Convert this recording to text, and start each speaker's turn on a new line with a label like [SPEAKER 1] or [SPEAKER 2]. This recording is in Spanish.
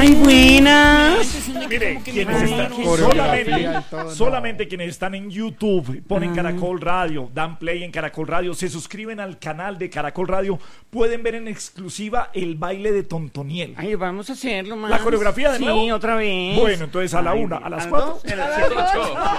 [SPEAKER 1] Ay, buenas.
[SPEAKER 2] Mire, quienes están solamente quienes están en YouTube, ponen Caracol Radio, dan play en Caracol Radio, se suscriben al canal de Caracol Radio, pueden ver en exclusiva el baile de Tontoniel.
[SPEAKER 1] Ay, vamos a hacerlo más.
[SPEAKER 2] ¿La coreografía de nuevo?
[SPEAKER 1] Sí, otra vez.
[SPEAKER 2] Bueno, entonces a la 1, a las 4.